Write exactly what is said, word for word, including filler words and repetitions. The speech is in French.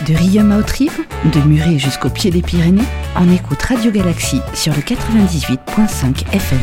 De Riom à Haute-Rive, de Muret jusqu'au pied des Pyrénées, on écoute Radio Galaxie sur le quatre-vingt-dix-huit virgule cinq F M.